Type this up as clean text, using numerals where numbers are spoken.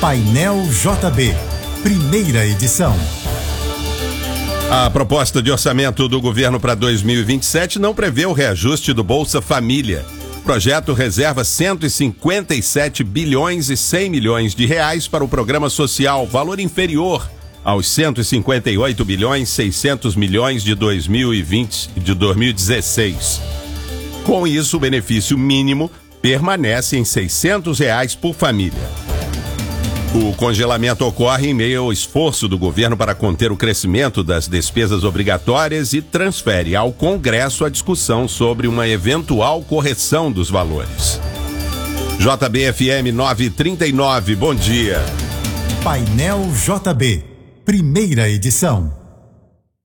Painel JB, primeira edição. A proposta de orçamento do governo para 2027 não prevê o reajuste do Bolsa Família. O projeto reserva 157 bilhões e 100 milhões de reais para o programa social, valor inferior aos 158 bilhões 600 milhões de 2016. Com isso, o benefício mínimo permanece em R$ 600 por família. O congelamento ocorre em meio ao esforço do governo para conter o crescimento das despesas obrigatórias e transfere ao Congresso a discussão sobre uma eventual correção dos valores. JBFM 939, bom dia. Painel JB, primeira edição.